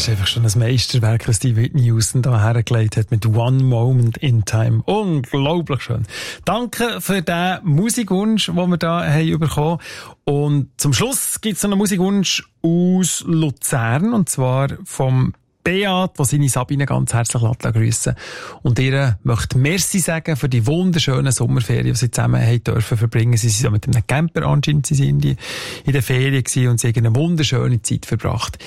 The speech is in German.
ist einfach schon ein Meisterwerk, was die Whitney Houston da hergelegt hat mit One Moment in Time. Unglaublich schön. Danke für den Musikwunsch, den wir da haben bekommen. Und zum Schluss gibt es noch einen Musikwunsch aus Luzern, und zwar vom Beat, der seine Sabine ganz herzlich grüssen. Und ihr möchte Merci sagen für die wunderschönen Sommerferien, die sie zusammen haben dürfen verbringen. Sie sind mit einem Camper anscheinend in der Ferien gewesen und sie haben eine wunderschöne Zeit verbracht.